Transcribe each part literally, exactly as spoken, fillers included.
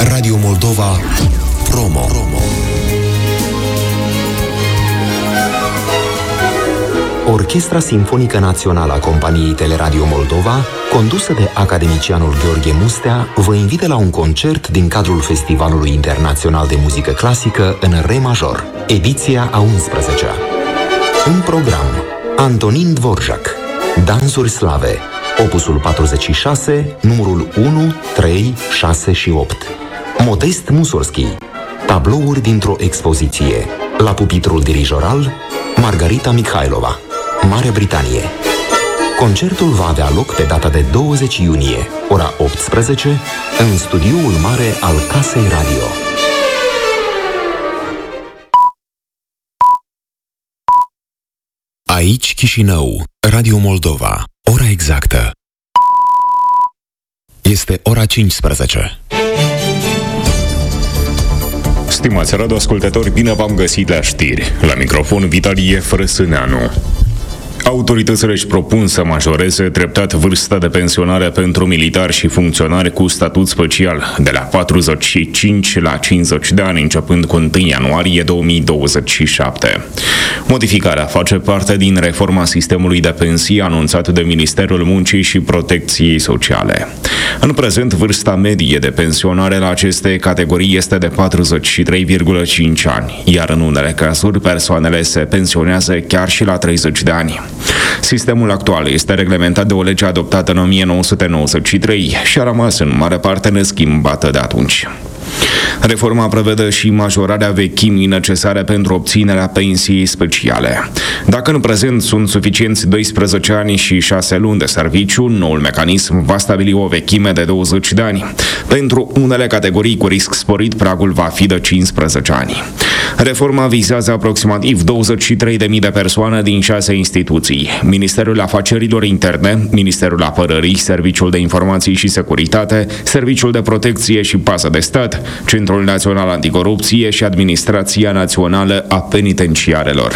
Radio Moldova Promo. Promo. Orchestra Simfonică Națională a Companiei Teleradio Moldova, condusă de academicianul Gheorghe Mustea, vă invită la un concert din cadrul Festivalului Internațional de Muzică Clasică în Re major, ediția a unsprezecea. În program, Antonin Dvorak, Dansuri Slave, opusul patruzeci și șase, numărul unu, trei, șase și opt. Modest Mussorgsky, tablouri dintr-o expoziție. La pupitrul dirijoral, Margarita Mikhailova, Marea Britanie. Concertul va avea loc pe data de douăzeci iunie, ora optsprezece, în studioul mare al Casei Radio. Aici Chișinău, Radio Moldova. Ora exactă este ora cincisprezece. Stimați radioascultători, bine v-am găsit la știri. La microfon Vitalie Frăsâneanu. Autoritățile își propun să majoreze treptat vârsta de pensionare pentru militari și funcționari cu statut special de la patruzeci și cinci la cincizeci de ani, începând cu întâi ianuarie două mii douăzeci și șapte. Modificarea face parte din reforma sistemului de pensii anunțat de Ministerul Muncii și Protecției Sociale. În prezent, vârsta medie de pensionare la aceste categorii este de patruzeci și trei virgulă cinci ani, iar în unele cazuri persoanele se pensionează chiar și la treizeci de ani. Sistemul actual este reglementat de o lege adoptată în o mie nouă sute nouăzeci și trei și a rămas în mare parte neschimbată de atunci. Reforma prevede și majorarea vechimii necesare pentru obținerea pensiei speciale. Dacă în prezent sunt suficienți doisprezece ani și șase luni de serviciu, noul mecanism va stabili o vechime de douăzeci de ani. Pentru unele categorii cu risc sporit, pragul va fi de cincisprezece ani. Reforma vizează aproximativ douăzeci și trei de mii de persoane din șase instituții: Ministerul Afacerilor Interne, Ministerul Apărării, Serviciul de Informații și Securitate, Serviciul de Protecție și Pază de Stat, Centrul Național Anticorupție și Administrația Națională a Penitenciarelor.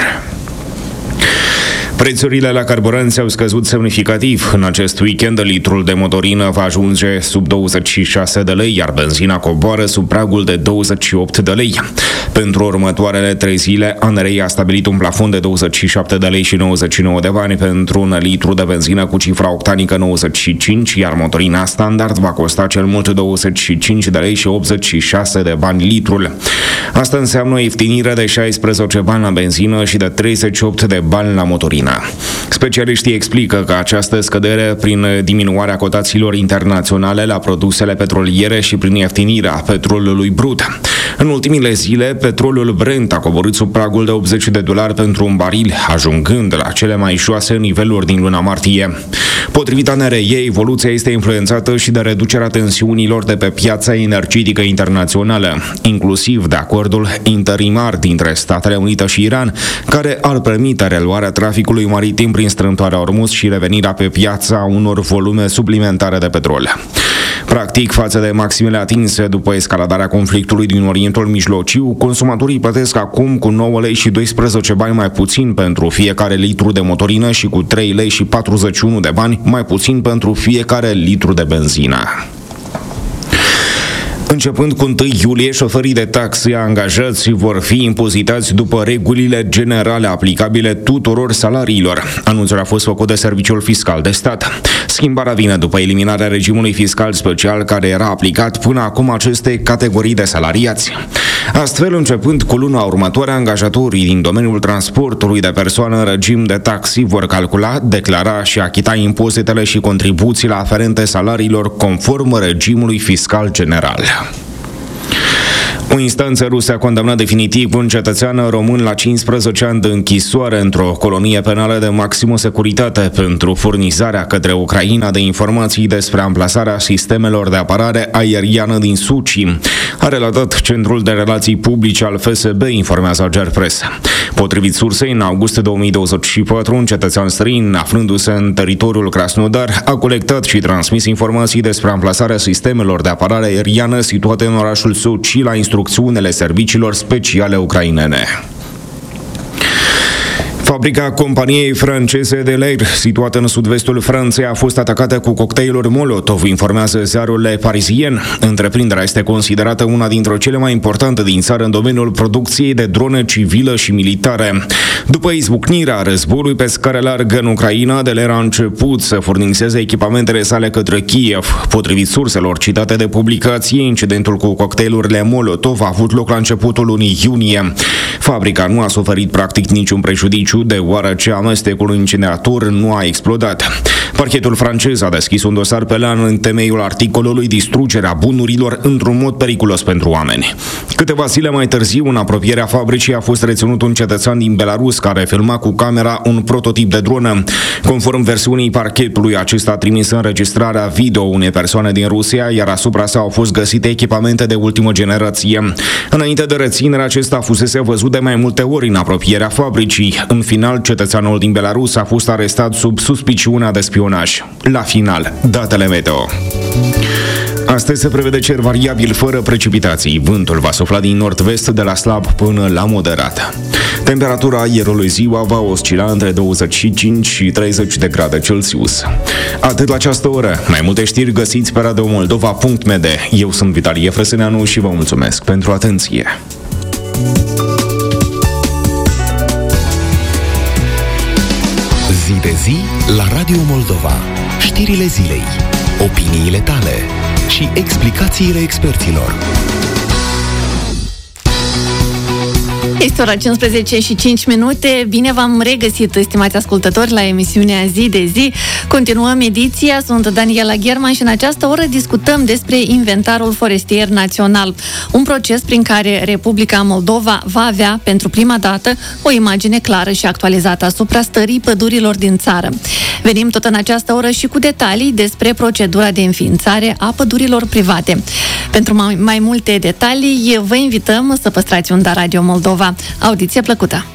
Prețurile la carburanți au scăzut semnificativ. În acest weekend, litrul de motorină va ajunge sub douăzeci și șase de lei, iar benzina coboară sub pragul de douăzeci și opt de lei. Pentru următoarele trei zile, A N R I a stabilit un plafon de douăzeci și șapte de lei și nouăzeci și nouă de bani pentru un litru de benzină cu cifra octanică nouăzeci și cinci, iar motorina standard va costa cel mult douăzeci și cinci de lei și optzeci și șase de bani litrul. Asta înseamnă o ieftinire de șaisprezece bani la benzină și de treizeci și opt de bani la motorină. Specialiștii explică că această scădere, prin diminuarea cotațiilor internaționale la produsele petroliere și prin ieftinirea petrolului brut. În ultimile zile, petrolul Brent a coborât sub pragul de optzeci de dolari pentru un baril, ajungând la cele mai joase niveluri din luna martie. Potrivit A N R I, evoluția este influențată și de reducerea tensiunilor de pe piața energetică internațională, inclusiv de acordul interimar dintre Statele Unite și Iran, care ar permite reluarea traficului maritim prin strâmtoarea Ormuz și revenirea pe piața unor volume suplimentare de petrol. Practic, față de maximele atinse după escaladarea conflictului din Orientul Mijlociu, consumatorii plătesc acum cu nouă lei și doisprezece bani mai puțin pentru fiecare litru de motorină și cu trei lei și patruzeci și unu de bani mai puțin pentru fiecare litru de benzină. Începând cu întâi iulie, șoferii de taxi angajați vor fi impozitați după regulile generale aplicabile tuturor salariilor. Anunțul a fost făcut de Serviciul Fiscal de Stat. Schimbarea vine după eliminarea regimului fiscal special care era aplicat până acum aceste categorii de salariați. Astfel, începând cu luna următoare, angajatorii din domeniul transportului de persoane în regim de taxi vor calcula, declara și achita impozitele și contribuțiile aferente salariilor conform regimului fiscal general. O instanță rusă a condamnat definitiv un cetățean român la cincisprezece ani de închisoare într-o colonie penală de maximă securitate pentru furnizarea către Ucraina de informații despre amplasarea sistemelor de apărare aeriană din Suci. A relatat Centrul de Relații Publice al F S B, informează Gerpress. Potrivit sursei, în august două mii douăzeci și patru, un cetățean străin, aflându-se în teritoriul Krasnodar, a colectat și transmis informații despre amplasarea sistemelor de apărare aeriană situate în orașul Suci la instrucțiunile serviciilor speciale ucrainene. Fabrica companiei franceze de Leir, situată în sud-vestul Franței, a fost atacată cu cocktailuri Molotov, informează ziarul Le Parisien. Întreprinderea este considerată una dintre cele mai importante din țară în domeniul producției de drone civilă și militare. După izbucnirea războiului pe scară largă în Ucraina, de Leir a început să furnizeze echipamentele sale către Kiev. Potrivit surselor citate de publicație, incidentul cu cocktailurile Molotov a avut loc la începutul lunii iunie. Fabrica nu a suferit practic niciun prejudiciu, deoarece amestecul incendiator nu a explodat. Parchetul francez a deschis un dosar penal în temeiul articolului distrugerea bunurilor într-un mod periculos pentru oameni. Câteva zile mai târziu, în apropierea fabricii, a fost reținut un cetățean din Belarus care filma cu camera un prototip de dronă. Conform versiunii parchetului, acesta a trimis înregistrarea video unei persoane din Rusia, iar asupra sa au fost găsite echipamente de ultimă generație. Înainte de reținere, acesta fusese văzut de mai multe ori în apropierea fabricii. În final, cetățeanul din Belarus a fost arestat sub suspiciunea de spionaj. La final, datele meteo. Astăzi se prevede cer variabil fără precipitații. Vântul va sufla din nord-vest de la slab până la moderat. Temperatura aerului ziua va oscila între douăzeci și cinci și treizeci de grade Celsius. Atât la această oră. Mai multe știri găsiți pe radio moldova punct m d. Eu sunt Vitalie Frăsăneanu și vă mulțumesc pentru atenție. Zi de zi la Radio Moldova. Știrile zilei, opiniile tale și explicațiile experților. Este ora cincisprezece și cinci minute. Bine v-am regăsit, stimați ascultători, la emisiunea Zi de Zi. Continuăm ediția, sunt Daniela Gherman și în această oră discutăm despre inventarul forestier național. Un proces prin care Republica Moldova va avea pentru prima dată o imagine clară și actualizată asupra stării pădurilor din țară. Venim tot în această oră și cu detalii despre procedura de înființare a pădurilor private. Pentru mai, mai multe detalii, vă invităm să păstrați unda Radio Moldova. Audiție plăcută!